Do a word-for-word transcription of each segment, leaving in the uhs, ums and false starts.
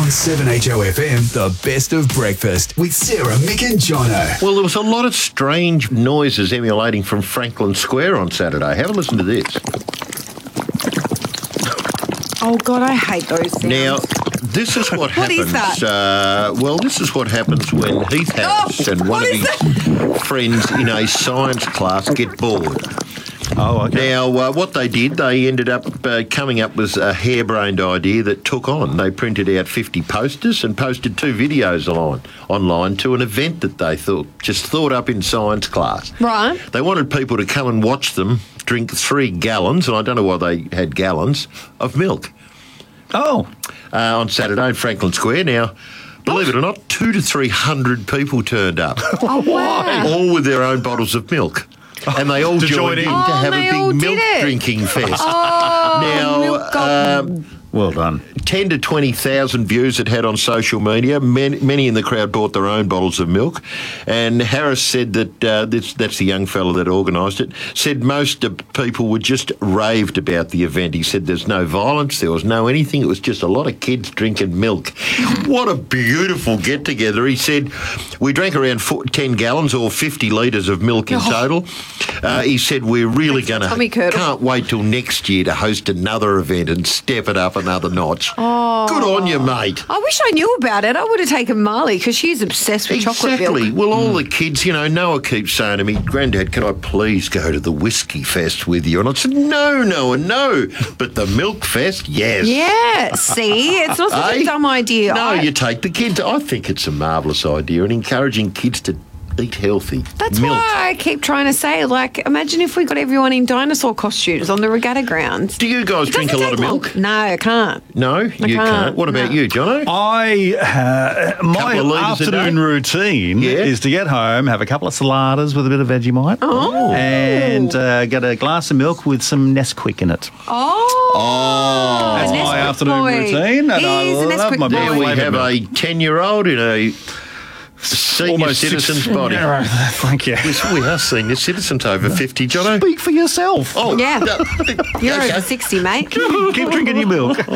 On seven H O F M, the best of breakfast with Sarah, Mick and Jono. Well, there was a lot of strange noises emanating from Franklin Square on Saturday. Have a listen to this. Oh, God, I hate those sounds. Now, this is what, What happens. is that? Uh, well, this is what happens when Heath Harris Oh, and one what of is his friends in a science class get bored. Oh, okay. Now, uh, what they did, they ended up uh, coming up with a harebrained idea that took on. They printed out fifty posters and posted two videos on, online to an event that they thought just thought up in science class. Right. They wanted people to come and watch them drink three gallons, and I don't know why they had gallons, of milk Oh, uh, on Saturday in Franklin Square. Now, believe it or not, two to three hundred people turned up, Oh, wow. all with their own bottles of milk. And they all To joined join in in. to Oh, have they a all big did milk it. drinking fest. Oh, Now, milk got- um, well done. ten to twenty thousand views it had on social media. Many, many in the crowd bought their own bottles of milk. And Harris said that, uh, this, that's the young fella that organised it, said most of people were just raved about the event. He said there's no violence, there was no anything, it was just a lot of kids drinking milk. What a beautiful get-together. He said, we drank around four, ten gallons or fifty litres of milk in Oh. total. Uh, he said, we're really going to, tummy curdle. can't wait till next year to host another event and step it up another notch. Oh. Good on you, mate. I wish I knew about it. I would have taken Marley because she's obsessed with chocolate Exactly. milk. Well, all the kids, you know, Noah keeps saying to me, Granddad, can I please go to the Whiskey Fest with you? And I said, no, Noah, no. But the Milk Fest, yes. Yeah, see? It's not such Eh? a dumb idea. No, I- you take the kids. I think it's a marvellous idea, and encouraging kids to eat healthy. That's milk. why I keep trying to say, like, imagine if we got everyone in dinosaur costumes on the regatta grounds. Do you guys It drink a doesn't lot of take long. milk? No, I can't. No, you can't, can't. What about no. you, Jono? I uh, my Couple of litres a afternoon day? routine Yeah. is to get home, have a couple of saladas with a bit of Vegemite, Oh. and uh, get a glass of milk with some Nesquik in it. Oh. Oh. That's a my Nesquik afternoon boy. routine, and I He's a love Nesquik my boy. milk. There we flavoured have milk. a ten-year-old in a senior Almost citizen's six- body. Thank you. Yes, we are senior citizens over fifty, Jono. Speak for yourself. Oh, Yeah. no, You're okay. over sixty, mate. Keep drinking your milk.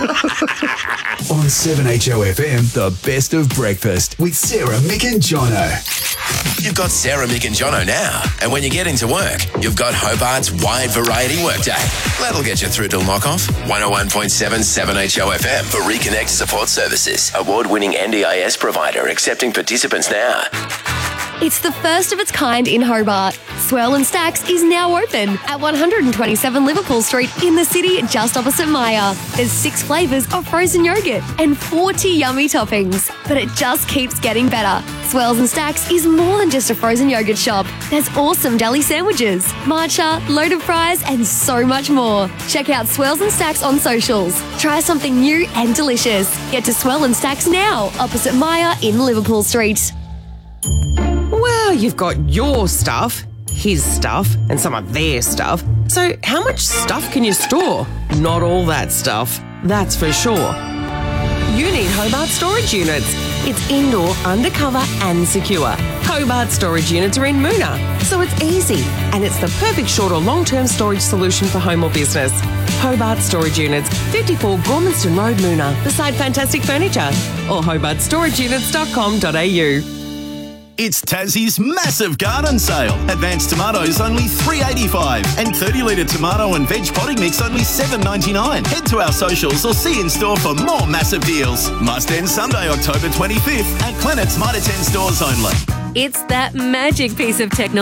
On seven H O F M, the best of breakfast with Sarah, Mick and Jono. You've got Sarah, Mick and Jono now. And when you get into work, you've got Hobart's wide variety workday. That'll get you through till knock-off. one oh one point seven seven H O F M for Reconnect Support Services. Award-winning N D I S provider accepting participants now. It's the first of its kind in Hobart. Swirl and Stacks is now open at one twenty-seven Liverpool Street in the city just opposite Maya. There's six flavours of frozen yogurt and forty yummy toppings. But it just keeps getting better. Swirls and Stacks is more than just a frozen yogurt shop. There's awesome deli sandwiches, matcha, loaded fries and so much more. Check out Swirls and Stacks on socials. Try something new and delicious. Get to Swirl and Stacks now, opposite Maya in Liverpool Street. Well, you've got your stuff, his stuff, and some of their stuff. So how much stuff can you store? Not all that stuff, that's for sure. You need Hobart storage units. It's indoor, undercover and secure. Hobart storage units are in Moona, so it's easy. And it's the perfect short or long-term storage solution for home or business. Hobart storage units, fifty-four Gormanston Road, Moona, beside Fantastic Furniture. Or hobart storage units dot com dot a u. It's Tassie's massive garden sale. Advanced tomatoes only three eighty-five and thirty litre tomato and veg potting mix only seven ninety-nine. Head to our socials or see in store for more massive deals. Must end Sunday, October twenty-fifth at Clennett's Mitre ten stores only. It's that magic piece of technology